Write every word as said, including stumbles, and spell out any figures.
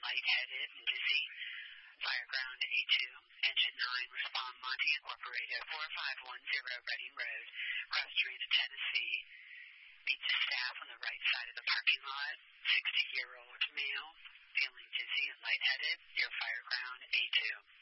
lightheaded and dizzy. Fireground A two, Engine nine, respond Monty Incorporated, four five one zero Reading Road, Cross Arena, Tennessee. Meet the staff on the right side of the parking lot. sixty-year-old male, feeling dizzy and lightheaded, near Fireground A two.